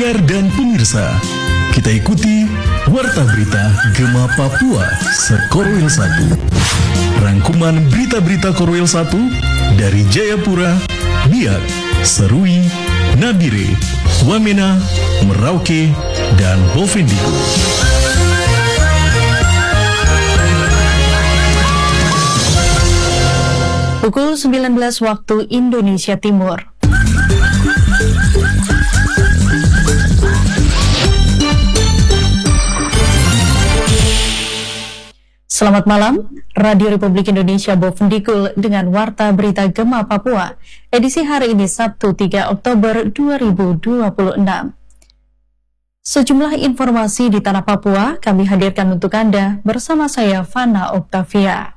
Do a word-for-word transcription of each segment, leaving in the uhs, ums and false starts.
Pendengar dan pemirsa, kita ikuti Warta Berita Gema Papua Sekorwil satu. Rangkuman berita-berita Korwil satu dari Jayapura, Biak, Serui, Nabire, Wamena, Merauke, dan Bovendigul. Pukul sembilan belas waktu Indonesia Timur. Selamat malam, Radio Republik Indonesia Bovendigul dengan Warta Berita Gema Papua, edisi hari ini Sabtu tiga Oktober dua ribu dua puluh enam. Sejumlah informasi di tanah Papua kami hadirkan untuk Anda bersama saya Fana Oktavia.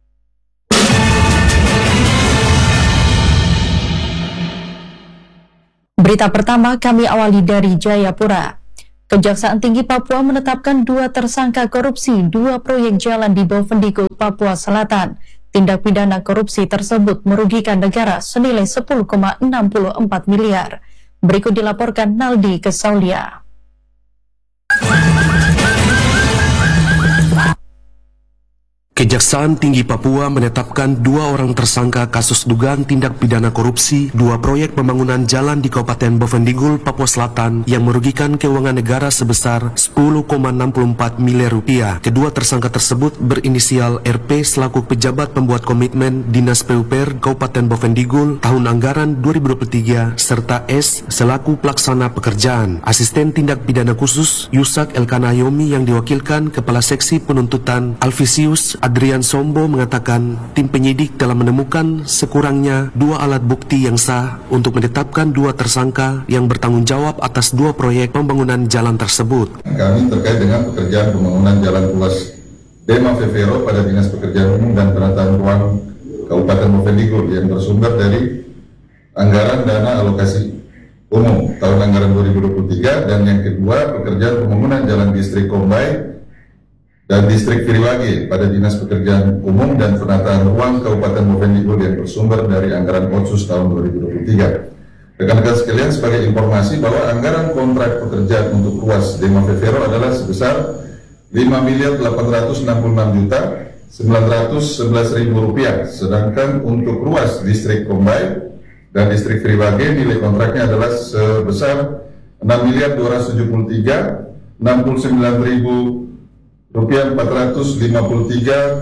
Berita pertama kami awali dari Jayapura. Kejaksaan Tinggi Papua menetapkan dua tersangka korupsi dua proyek jalan di Bovendigul, Papua Selatan. Tindak pidana korupsi tersebut merugikan negara senilai sepuluh koma enam empat miliar. Berikut dilaporkan Naldi Kesaulia. Kejaksaan Tinggi Papua menetapkan dua orang tersangka kasus dugaan tindak pidana korupsi dua proyek pembangunan jalan di Kabupaten Bovendigul, Papua Selatan yang merugikan keuangan negara sebesar sepuluh koma enam empat miliar rupiah. Kedua tersangka tersebut berinisial R P selaku pejabat pembuat komitmen Dinas P U P R Kabupaten Bovendigul tahun anggaran dua ribu dua puluh tiga serta S selaku pelaksana pekerjaan. Asisten tindak pidana khusus Yusak Elkanayomi yang diwakilkan Kepala Seksi Penuntutan Alvisius Adrian Sombo mengatakan tim penyidik telah menemukan sekurangnya dua alat bukti yang sah untuk menetapkan dua tersangka yang bertanggung jawab atas dua proyek pembangunan jalan tersebut. Kami terkait dengan pekerjaan pembangunan jalan ruas Dema Vevero pada Dinas Pekerjaan Umum dan Penataan Ruang Kabupaten Bovendigul yang bersumber dari anggaran dana alokasi umum tahun anggaran dua ribu dua puluh tiga, dan yang kedua pekerjaan pembangunan jalan distrik Kombay dan distrik Viriwage pada Dinas Pekerjaan Umum dan Penataan Ruang Kabupaten Bovendigul yang bersumber dari anggaran Otsus tahun dua ribu dua puluh tiga. Rekan-rekan sekalian, sebagai informasi bahwa anggaran kontrak pekerjaan untuk ruas Dema Vevero adalah sebesar lima miliar delapan ratus enam puluh enam juta sembilan ratus sebelas ribu rupiah, sedangkan untuk ruas distrik Kombay dan distrik Viriwage nilai kontraknya adalah sebesar enam miliar dua ratus tujuh puluh tiga enam puluh sembilan ribu rupiah empat ratus lima puluh tiga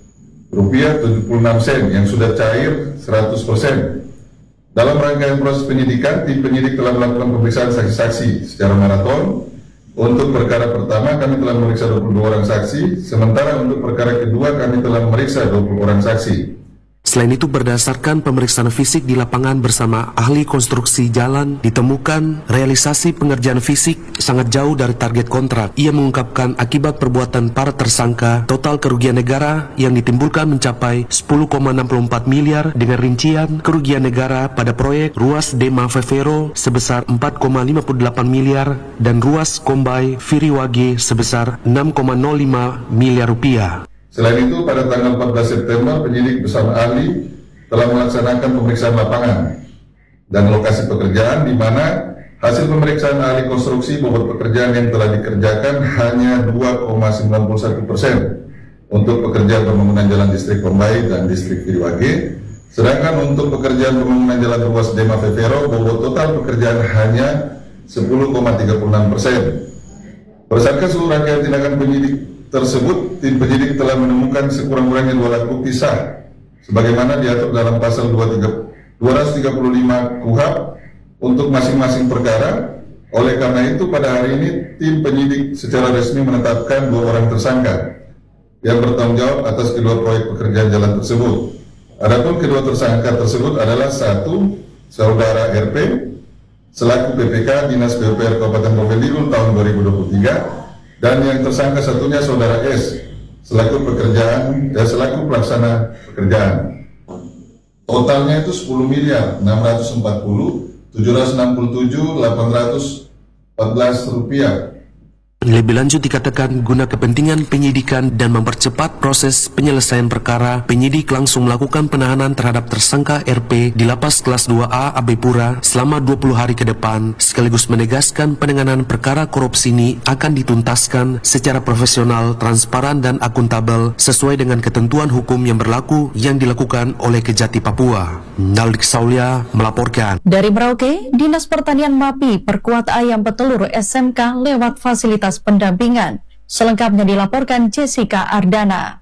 rupiah tujuh puluh enam sen yang sudah cair seratus persen. Dalam rangkaian proses penyidikan, tim penyidik telah melakukan pemeriksaan saksi-saksi secara maraton. Untuk perkara pertama kami telah memeriksa dua puluh dua orang saksi, sementara untuk perkara kedua kami telah memeriksa dua puluh orang saksi. Selain itu, berdasarkan pemeriksaan fisik di lapangan bersama ahli konstruksi jalan, ditemukan realisasi pengerjaan fisik sangat jauh dari target kontrak. Ia mengungkapkan akibat perbuatan para tersangka, total kerugian negara yang ditimbulkan mencapai sepuluh koma enam empat miliar dengan rincian kerugian negara pada proyek ruas Dema Vevero sebesar empat koma lima delapan miliar dan ruas Kombay Viriwage sebesar enam koma nol lima miliar rupiah. Selain itu, pada tanggal empat belas September, penyidik bersama ahli telah melaksanakan pemeriksaan lapangan dan lokasi pekerjaan, di mana hasil pemeriksaan ahli konstruksi bobot pekerjaan yang telah dikerjakan hanya dua koma sembilan satu persen untuk pekerjaan pembangunan jalan distrik Kombay dan distrik Viriwage, sedangkan untuk pekerjaan pembangunan jalan ruas Dema Vevero, bobot total pekerjaan hanya sepuluh koma tiga enam persen. Berdasarkan seluruh rangkaian tindakan penyidik tersebut, tim penyidik telah menemukan sekurang-kurangnya dua alat bukti sah sebagaimana diatur dalam pasal dua ratus tiga puluh lima K U H A P untuk masing-masing perkara. Oleh karena itu, pada hari ini tim penyidik secara resmi menetapkan dua orang tersangka yang bertanggung jawab atas kedua proyek pekerjaan jalan tersebut. Adapun kedua tersangka tersebut adalah satu, saudara R P selaku P P K Dinas P U P R Kabupaten Bovendigul tahun dua ribu dua puluh tiga, dan yang tersangka satunya saudara S selaku pekerjaan ya, selaku pelaksana pekerjaan. Totalnya itu sepuluh miliar enam ratus empat puluh tujuh ratus enam puluh tujuh delapan ratus empat belas rupiah. Lebih lanjut dikatakan guna kepentingan penyidikan dan mempercepat proses penyelesaian perkara, penyidik langsung melakukan penahanan terhadap tersangka R P di Lapas Kelas dua A Abepura selama dua puluh hari ke depan, sekaligus menegaskan penanganan perkara korupsi ini akan dituntaskan secara profesional, transparan dan akuntabel sesuai dengan ketentuan hukum yang berlaku yang dilakukan oleh Kejati Papua. Naldik Saulia melaporkan. Dari Merauke, Dinas Pertanian MAPI perkuat ayam petelur S M K lewat fasilitas pendampingan. Selengkapnya dilaporkan Jessica Ardana.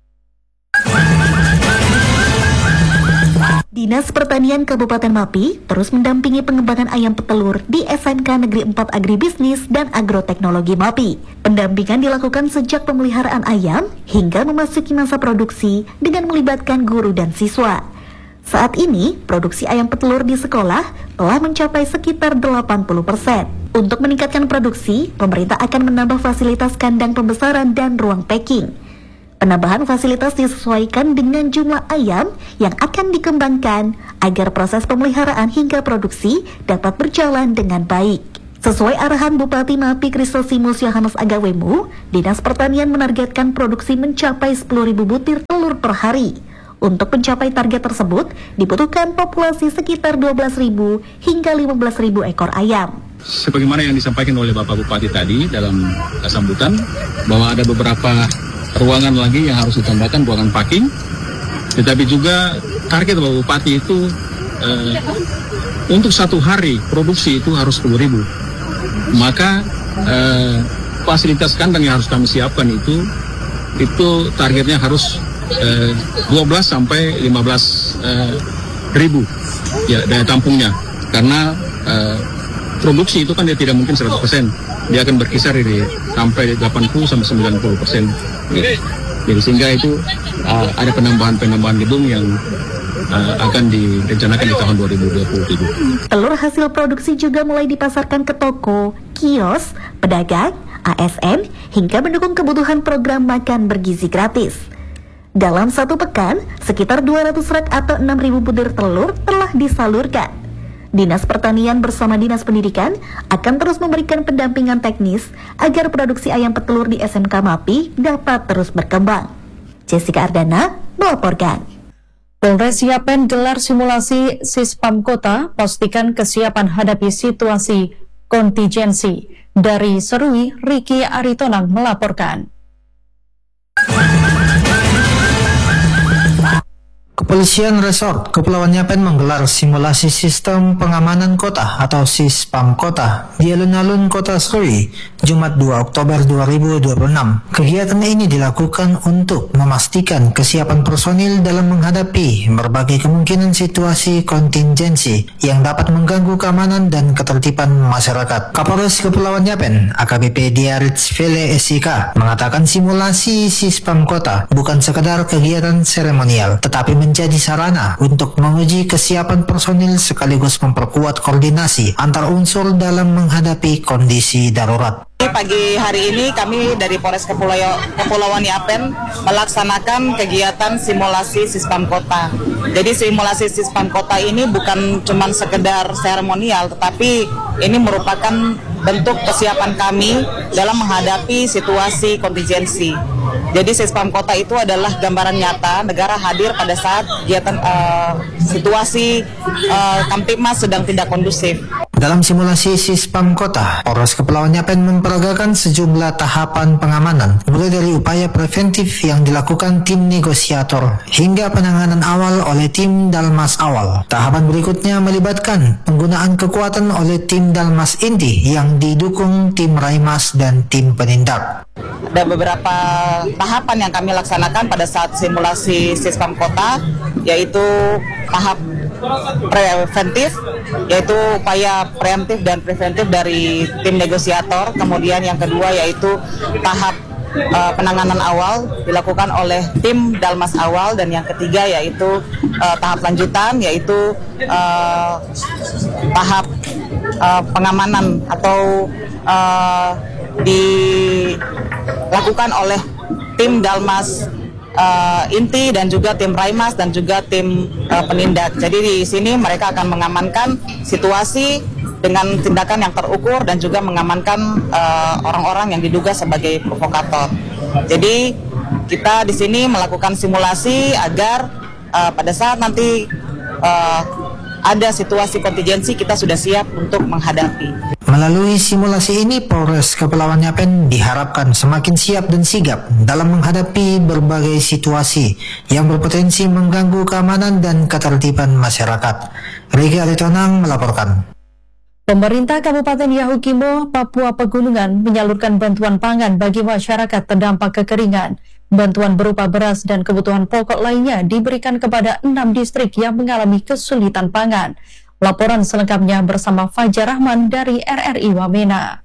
Dinas Pertanian Kabupaten MAPI terus mendampingi pengembangan ayam petelur di S M K Negeri empat Agribisnis dan Agroteknologi MAPI. Pendampingan dilakukan sejak pemeliharaan ayam hingga memasuki masa produksi dengan melibatkan guru dan siswa. Saat ini, produksi ayam petelur di sekolah telah mencapai sekitar delapan puluh persen. Untuk meningkatkan produksi, pemerintah akan menambah fasilitas kandang pembesaran dan ruang packing. Penambahan fasilitas disesuaikan dengan jumlah ayam yang akan dikembangkan agar proses pemeliharaan hingga produksi dapat berjalan dengan baik. Sesuai arahan Bupati MAPI Kristosimus Yohanes Agawemu, Dinas Pertanian menargetkan produksi mencapai sepuluh ribu butir telur per hari. Untuk mencapai target tersebut, dibutuhkan populasi sekitar dua belas ribu hingga lima belas ribu ekor ayam. Sebagaimana yang disampaikan oleh Bapak Bupati tadi dalam sambutan, bahwa ada beberapa ruangan lagi yang harus ditambahkan, ruangan packing. Tetapi juga target Bapak Bupati itu eh, untuk satu hari produksi itu harus sepuluh ribu. Maka eh, fasilitas kandang yang harus kami siapkan itu, itu targetnya harus Eh, dua belas sampai lima belas eh, ribu ya daya tampungnya, karena eh, produksi itu kan dia tidak mungkin seratus persen, dia akan berkisar di sampai delapan puluh sampai sembilan puluh persen gitu. Jadi sehingga itu uh, ada penambahan-penambahan gedung yang uh, akan direncanakan di tahun dua ribu dua puluh tujuh. Telur hasil produksi juga mulai dipasarkan ke toko, kios, pedagang, A S N hingga mendukung kebutuhan program makan bergizi gratis. Dalam satu pekan, sekitar dua ratus rak atau enam ribu butir telur telah disalurkan. Dinas Pertanian bersama Dinas Pendidikan akan terus memberikan pendampingan teknis agar produksi ayam petelur di S M K MAPI dapat terus berkembang. Jessica Ardana melaporkan. Polres Yapen gelar simulasi Sispam Kota, pastikan kesiapan hadapi situasi kontingensi. Dari Serui, Riki Aritonang melaporkan. Kepolisian Resort Kepulauan Yapen menggelar simulasi sistem pengamanan kota atau Sispam Kota di alun-alun Kota Serui, Jumat dua Oktober dua ribu dua puluh enam. Kegiatan ini dilakukan untuk memastikan kesiapan personil dalam menghadapi berbagai kemungkinan situasi kontingensi yang dapat mengganggu keamanan dan ketertiban masyarakat. Kapolres Kepulauan Yapen, A K B P Diarits Vele S I K, mengatakan simulasi Sispam Kota bukan sekadar kegiatan seremonial, tetapi menjadi sarana untuk menguji kesiapan personil sekaligus memperkuat koordinasi antar unsur dalam menghadapi kondisi darurat. Pagi hari ini kami dari Polres Kepulauan Yapen melaksanakan kegiatan simulasi Sispam Kota. Jadi simulasi Sispam Kota ini bukan cuma sekedar seremonial, tetapi ini merupakan bentuk kesiapan kami dalam menghadapi situasi kontingensi. Jadi Sispam Kota itu adalah gambaran nyata negara hadir pada saat kegiatan uh, situasi uh, Kamtibmas sedang tidak kondusif. Dalam simulasi Sispam Kota, Polres Kepulauan Yapen memperagakan sejumlah tahapan pengamanan, mulai dari upaya preventif yang dilakukan tim negosiator hingga penanganan awal oleh tim Dalmas Awal. Tahapan berikutnya melibatkan penggunaan kekuatan oleh tim Dalmas Inti yang didukung tim Raimas dan tim penindak. Ada beberapa tahapan yang kami laksanakan pada saat simulasi Sispam Kota, yaitu tahap preventif, yaitu upaya preemptif dan preventif dari tim negosiator. Kemudian yang kedua yaitu tahap uh, penanganan awal dilakukan oleh tim Dalmas Awal, dan yang ketiga yaitu uh, tahap lanjutan, yaitu uh, tahap uh, pengamanan atau uh, dilakukan oleh tim Dalmas uh, Inti dan juga tim Raimas dan juga tim uh, penindak. Jadi di sini mereka akan mengamankan situasi dengan tindakan yang terukur dan juga mengamankan uh, orang-orang yang diduga sebagai provokator. Jadi kita di sini melakukan simulasi agar uh, pada saat nanti uh, ada situasi kontingensi kita sudah siap untuk menghadapi. Melalui simulasi ini, Polres Kepulauan Yapen diharapkan semakin siap dan sigap dalam menghadapi berbagai situasi yang berpotensi mengganggu keamanan dan ketertiban masyarakat. Riki Aritonang melaporkan. Pemerintah Kabupaten Yahukimo, Papua Pegunungan menyalurkan bantuan pangan bagi masyarakat terdampak kekeringan. Bantuan berupa beras dan kebutuhan pokok lainnya diberikan kepada enam distrik yang mengalami kesulitan pangan. Laporan selengkapnya bersama Fajar Rahman dari R R I Wamena.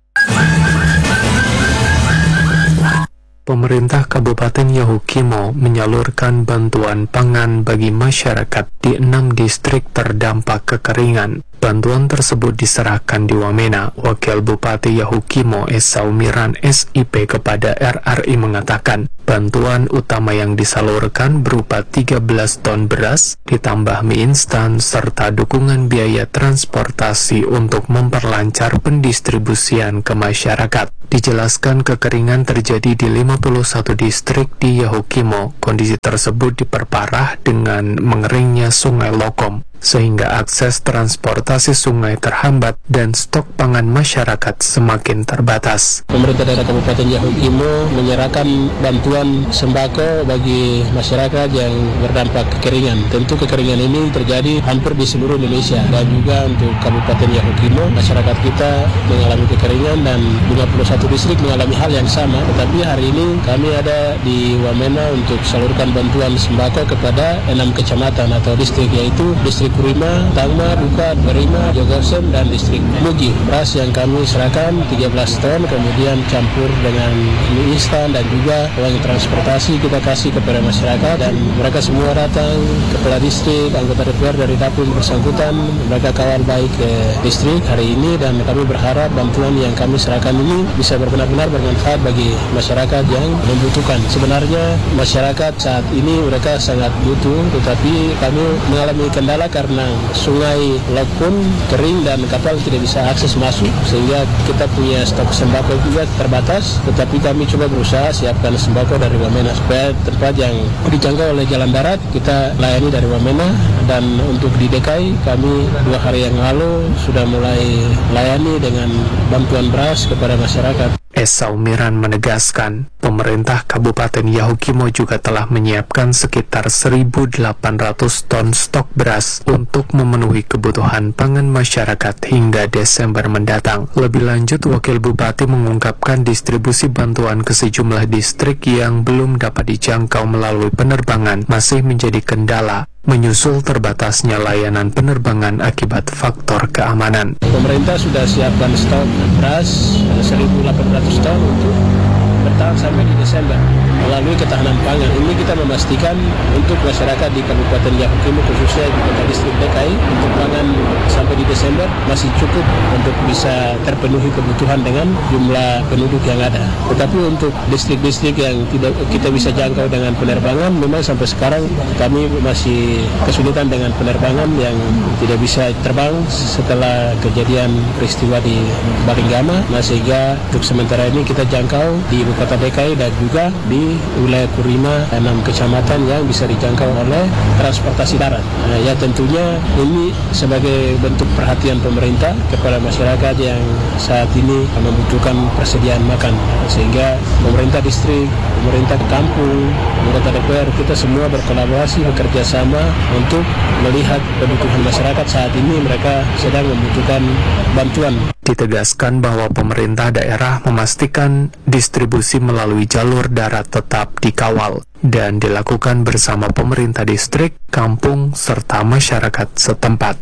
Pemerintah Kabupaten Yahukimo menyalurkan bantuan pangan bagi masyarakat di enam distrik terdampak kekeringan. Bantuan tersebut diserahkan di Wamena. Wakil Bupati Yahukimo Esau Miran S I P kepada R R I mengatakan, bantuan utama yang disalurkan berupa tiga belas ton beras, ditambah mie instan, serta dukungan biaya transportasi untuk memperlancar pendistribusian ke masyarakat. Dijelaskan kekeringan terjadi di lima puluh satu distrik di Yahukimo. Kondisi tersebut diperparah dengan mengeringnya Sungai Lokom, sehingga akses transportasi sungai terhambat dan stok pangan masyarakat semakin terbatas. Pemerintah daerah Kabupaten Yahukimo menyerahkan bantuan sembako bagi masyarakat yang berdampak kekeringan. Tentu kekeringan ini terjadi hampir di seluruh Indonesia, dan juga untuk Kabupaten Yahukimo, masyarakat kita mengalami kekeringan dan lima puluh satu distrik mengalami hal yang sama. Tetapi hari ini kami ada di Wamena untuk salurkan bantuan sembako kepada enam kecamatan atau distrik, yaitu distrik Kurima, Tangma, Duka, Berima, Jogorsen, dan distrik Mugi. Beras yang kami serahkan tiga belas ton, kemudian campur dengan mie instan dan juga uang transportasi kita kasih kepada masyarakat, dan mereka semua datang, kepala distrik, anggota D P R dari dapur bersangkutan, mereka kawal baik ke distrik hari ini, dan kami berharap bantuan yang kami serahkan ini bisa benar-benar bermanfaat bagi masyarakat yang membutuhkan. Sebenarnya masyarakat saat ini mereka sangat butuh, tetapi kami mengalami kendala karena sungai Lokun kering dan kapal tidak bisa akses masuk, sehingga kita punya stok sembako juga terbatas. Tetapi kami coba berusaha siapkan sembako dari Wamena supaya tempat yang dijangkau oleh jalan darat kita layani dari Wamena, dan untuk di D K I kami dua hari yang lalu sudah mulai layani dengan bantuan beras kepada masyarakat. Esau Miran menegaskan, pemerintah Kabupaten Yahukimo juga telah menyiapkan sekitar seribu delapan ratus ton stok beras untuk memenuhi kebutuhan pangan masyarakat hingga Desember mendatang. Lebih lanjut, Wakil Bupati mengungkapkan distribusi bantuan ke sejumlah distrik yang belum dapat dijangkau melalui penerbangan masih menjadi kendala, menyusul terbatasnya layanan penerbangan akibat faktor keamanan. Pemerintah sudah siapkan stok beras seribu delapan ratus ton untuk bertahan sampai di Desember. Melalui ketahanan pangan ini kita memastikan untuk masyarakat di Kabupaten Yahukimo, khususnya di kota distrik D K I, untuk pangan sampai di Desember masih cukup untuk bisa terpenuhi kebutuhan dengan jumlah penduduk yang ada. Tetapi untuk distrik-distrik yang tidak kita bisa jangkau dengan penerbangan, memang sampai sekarang kami masih kesulitan dengan penerbangan yang tidak bisa terbang setelah kejadian peristiwa di Balinggama. Nah, sehingga untuk sementara ini kita jangkau di ibu kota D K I dan juga di wilayah Kurima, enam kecamatan yang bisa dijangkau oleh transportasi darat. Nah, ya tentunya ini sebagai bentuk perhatian pemerintah kepada masyarakat yang saat ini membutuhkan persediaan makan, sehingga pemerintah distrik, pemerintah kampung, anggota D P R, kita semua berkolaborasi bekerja sama untuk melihat kebutuhan masyarakat saat ini. Mereka sedang membutuhkan bantuan. Ditegaskan bahwa pemerintah daerah memastikan distribusi melalui jalur darat tetap dikawal dan dilakukan bersama pemerintah distrik, kampung, serta masyarakat setempat.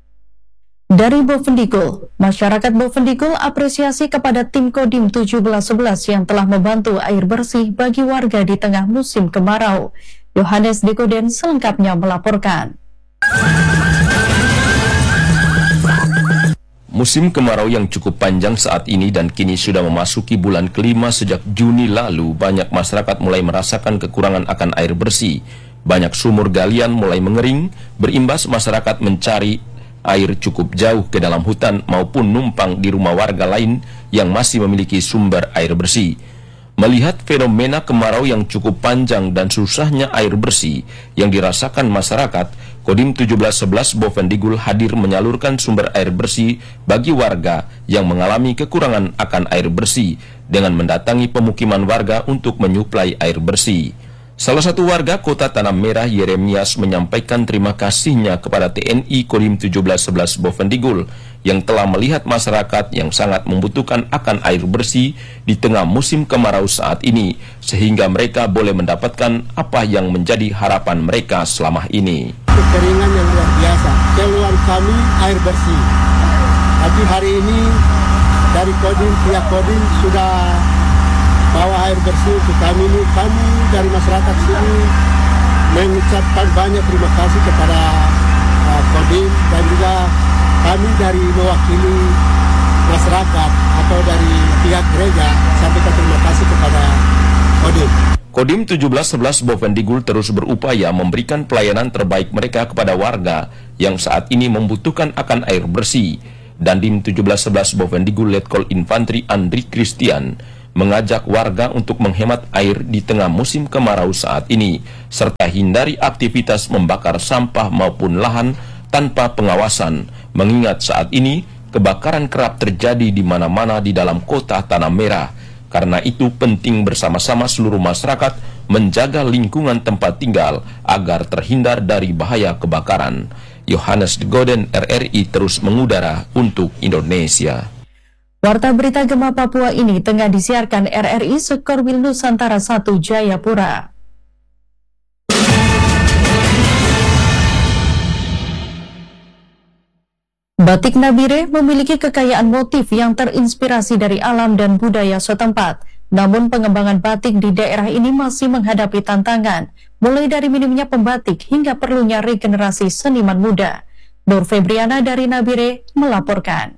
Dari Bovendigul, masyarakat Bovendigul apresiasi kepada tim Kodim tujuh belas sebelas yang telah membantu air bersih bagi warga di tengah musim kemarau. Yohanes Dekoden selengkapnya melaporkan. Musim kemarau yang cukup panjang saat ini dan kini sudah memasuki bulan kelima sejak Juni lalu, banyak masyarakat mulai merasakan kekurangan akan air bersih. Banyak sumur galian mulai mengering, berimbas masyarakat mencari air cukup jauh ke dalam hutan maupun numpang di rumah warga lain yang masih memiliki sumber air bersih. Melihat fenomena kemarau yang cukup panjang dan susahnya air bersih yang dirasakan masyarakat, Kodim tujuh belas sebelas Bovendigul hadir menyalurkan sumber air bersih bagi warga yang mengalami kekurangan akan air bersih dengan mendatangi pemukiman warga untuk menyuplai air bersih. Salah satu warga Kota Tanah Merah, Yeremias, menyampaikan terima kasihnya kepada T N I Kodim tujuh belas sebelas Bovendigul yang telah melihat masyarakat yang sangat membutuhkan akan air bersih di tengah musim kemarau saat ini, sehingga mereka boleh mendapatkan apa yang menjadi harapan mereka selama ini. Kekeringan yang luar biasa, keluhan kami air bersih. Tapi hari ini dari Kodim, pihak Kodim sudah bawa air bersih ke kami ini. Kami dari masyarakat sini mengucapkan banyak terima kasih kepada uh, Kodim, dan juga kami dari mewakili masyarakat atau dari pihak gereja sampaikan terima kasih kepada Kodim. Kodim tujuh belas sebelas Bovendigul terus berupaya memberikan pelayanan terbaik mereka kepada warga yang saat ini membutuhkan akan air bersih. Dandim tujuh belas sebelas Bovendigul Letkol Infantri Andri Christian mengajak warga untuk menghemat air di tengah musim kemarau saat ini, serta hindari aktivitas membakar sampah maupun lahan tanpa pengawasan, mengingat saat ini kebakaran kerap terjadi di mana-mana di dalam Kota Tanah Merah. Karena itu penting bersama-sama seluruh masyarakat menjaga lingkungan tempat tinggal agar terhindar dari bahaya kebakaran. Yohanes Goden, R R I, terus mengudara untuk Indonesia. Warta berita Gema Papua ini tengah disiarkan R R I Sekorwil Nusantara satu Jayapura. Batik Nabire memiliki kekayaan motif yang terinspirasi dari alam dan budaya setempat. Namun pengembangan batik di daerah ini masih menghadapi tantangan, mulai dari minimnya pembatik hingga perlunya regenerasi seniman muda. Nur Febriana dari Nabire melaporkan.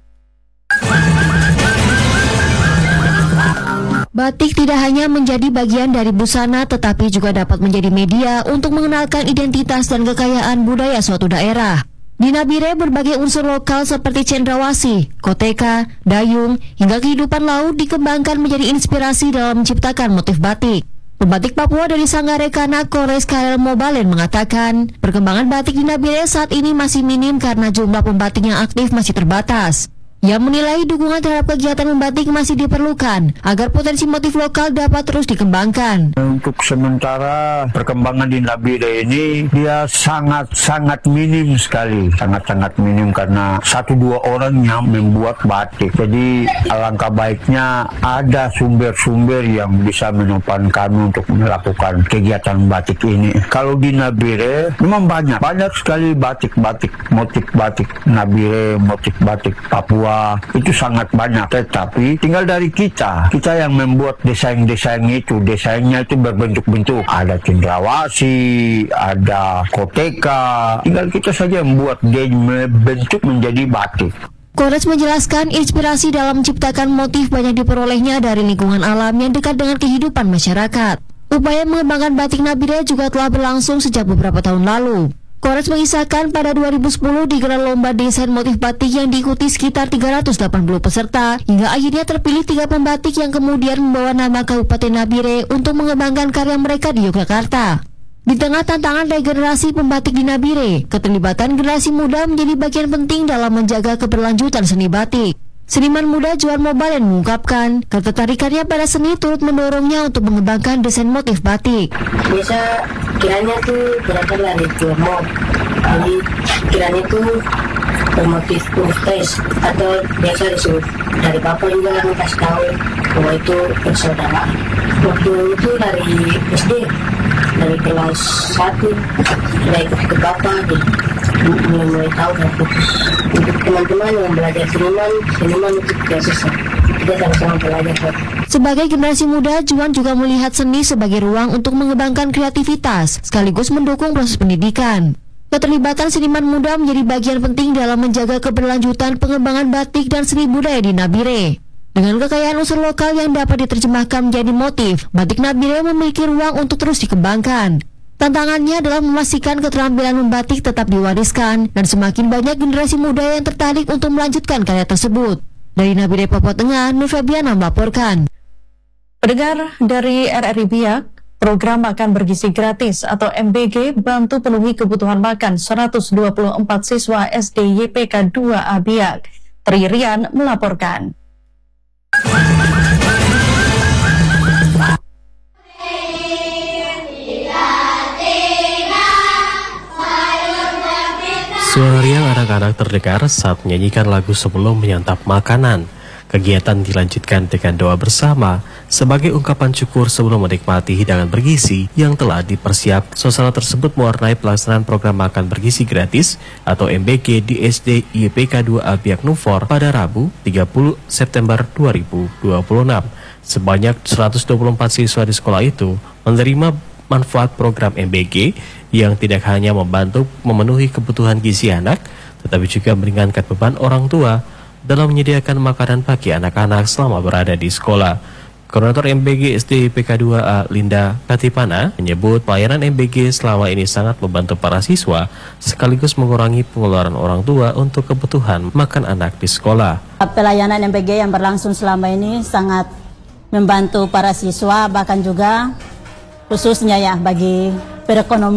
Batik tidak hanya menjadi bagian dari busana, tetapi juga dapat menjadi media untuk mengenalkan identitas dan kekayaan budaya suatu daerah. Di Nabire, berbagai unsur lokal seperti cendrawasih, koteka, dayung, hingga kehidupan laut dikembangkan menjadi inspirasi dalam menciptakan motif batik. Pembatik Papua dari Sanggarekana Kores Karel Mobalen mengatakan, perkembangan batik di Nabire saat ini masih minim karena jumlah pembatik yang aktif masih terbatas. Ia menilai dukungan terhadap kegiatan membatik masih diperlukan agar potensi motif lokal dapat terus dikembangkan. Untuk sementara perkembangan di Nabire ini dia sangat-sangat minim sekali, sangat-sangat minim karena satu dua orang yang membuat batik. Jadi alangkah baiknya ada sumber-sumber yang bisa menopang kami untuk melakukan kegiatan batik ini. Kalau di Nabire memang banyak, banyak sekali batik-batik, motif batik Nabire, motif batik Papua. Itu sangat banyak, tetapi tinggal dari kita kita yang membuat desain-desain itu. Desainnya itu berbentuk-bentuk, ada cendrawasih, ada koteka, tinggal kita saja membuat dia bentuk menjadi batik. Kores menjelaskan inspirasi dalam menciptakan motif banyak diperolehnya dari lingkungan alam yang dekat dengan kehidupan masyarakat. Upaya mengembangkan batik Nabire juga telah berlangsung sejak beberapa tahun lalu. Kores mengisahkan pada dua ribu sepuluh digelar lomba desain motif batik yang diikuti sekitar tiga ratus delapan puluh peserta, hingga akhirnya terpilih tiga pembatik yang kemudian membawa nama Kabupaten Nabire untuk mengembangkan karya mereka di Yogyakarta. Di tengah tantangan regenerasi pembatik di Nabire, keterlibatan generasi muda menjadi bagian penting dalam menjaga keberlanjutan seni batik. Seniman muda Juan Mobalen mengungkapkan ketertarikannya pada seni turut mendorongnya untuk mengembangkan desain motif batik. Biasa kiranya tuh berasal dari kelompok, jadi kiranya tuh bermotif stres, atau biasa disebut dari papa juga kasih tahu bahwa itu persaudaraan. Waktu itu dari S D, dari kelas satu sudah ikut ke papa, mulai-mulai tahu aku. Untuk teman-teman yang belajar seniman, seniman itu tidak susah. Kita sama-sama belajar. Sebagai generasi muda, Juan juga melihat seni sebagai ruang untuk mengembangkan kreativitas, sekaligus mendukung proses pendidikan. Keterlibatan seniman muda menjadi bagian penting dalam menjaga keberlanjutan pengembangan batik dan seni budaya di Nabire. Dengan kekayaan unsur lokal yang dapat diterjemahkan menjadi motif, batik Nabire memiliki ruang untuk terus dikembangkan. Tantangannya adalah memastikan keterampilan membatik tetap diwariskan dan semakin banyak generasi muda yang tertarik untuk melanjutkan karya tersebut. Dari Nabire Papua Tengah, Nur Febiana melaporkan. Pendengar dari R R I Biak, program makan bergizi gratis atau M B G bantu penuhi kebutuhan makan seratus dua puluh empat siswa S D Y P K dua A Biak. Tri Rian melaporkan. Suara riang anak-anak terdengar saat menyanyikan lagu sebelum menyantap makanan. Kegiatan dilanjutkan dengan doa bersama sebagai ungkapan syukur sebelum menikmati hidangan bergizi yang telah dipersiap. Suasana tersebut mewarnai pelaksanaan program makan bergizi gratis atau M B G di S D Y P K dua A Biak Nufor pada Rabu tiga puluh September dua ribu dua puluh enam. Sebanyak seratus dua puluh empat siswa di sekolah itu menerima manfaat program M B G yang tidak hanya membantu memenuhi kebutuhan gizi anak, tetapi juga meringankan beban orang tua dalam menyediakan makanan bagi anak-anak selama berada di sekolah. Koordinator M B G S D P K dua A Linda Katipana menyebut pelayanan M B G selama ini sangat membantu para siswa sekaligus mengurangi pengeluaran orang tua untuk kebutuhan makan anak di sekolah. Pelayanan M B G yang berlangsung selama ini sangat membantu para siswa, bahkan juga khususnya ya bagi perekonomian